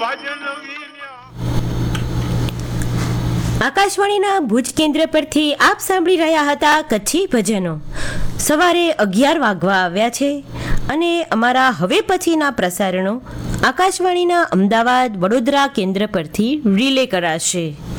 આકાશવાણીના ભુજ કેન્દ્ર પરથી આપ સાંભળી રહ્યા હતા કચ્છી ભજનો. સવારે 11 વાગવા આવ્યા છે અને અમારા હવે પછીના પ્રસારણો આકાશવાણીના અમદાવાદ વડોદરા કેન્દ્ર પરથી રિલે કરાશે.